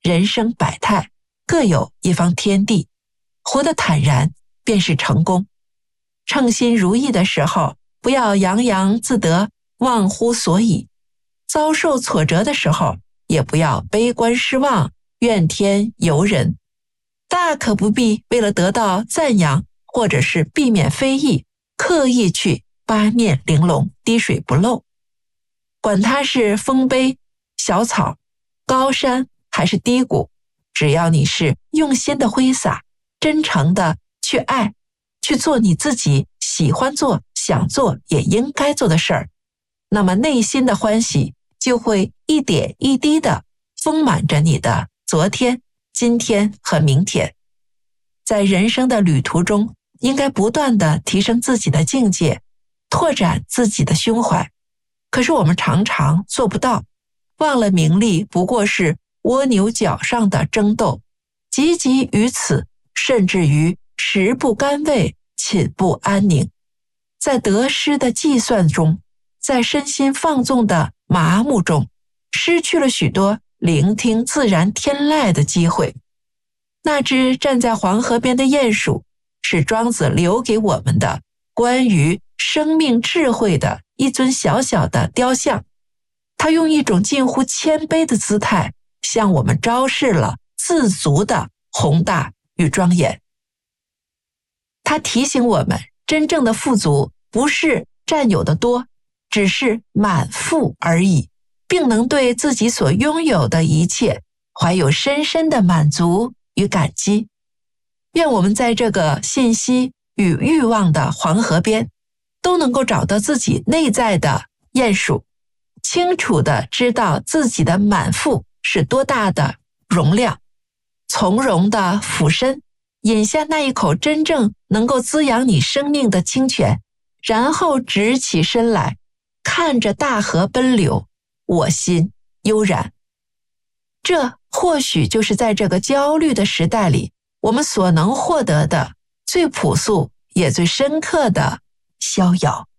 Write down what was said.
人生百态，各有一方天地，活得坦然便是成功。称心如意的时候，不要洋洋自得，忘乎所以；遭受挫折的时候，也不要悲观失望，怨天尤人。大可不必为了得到赞扬，或者是避免非议，刻意去八面玲珑，滴水不漏。管它是丰碑、小草、高山还是低谷，只要你是用心的挥洒，真诚的去爱，去做你自己喜欢做、想做也应该做的事儿，那么内心的欢喜就会一点一滴的丰满着你的昨天、今天和明天。在人生的旅途中，应该不断地提升自己的境界，拓展自己的胸怀。可是我们常常做不到，忘了名利不过是蜗牛角上的争斗，汲汲于此，甚至于食不甘味，寝不安宁。在得失的计算中，在身心放纵的麻木中，失去了许多聆听自然天籁的机会。那只站在黄河边的鼹鼠，是庄子留给我们的关于生命智慧的一尊小小的雕像。他用一种近乎谦卑的姿态，向我们昭示了自足的宏大与庄严。他提醒我们，真正的富足不是占有的多，只是满腹而已，并能对自己所拥有的一切怀有深深的满足与感激。愿我们在这个信息与欲望的黄河边，都能够找到自己内在的鼹鼠，清楚地知道自己的满腹是多大的容量，从容地俯身，饮下那一口真正能够滋养你生命的清泉，然后直起身来，看着大河奔流，我心悠然。这或许就是在这个焦虑的时代里，我们所能获得的最朴素也最深刻的逍遥。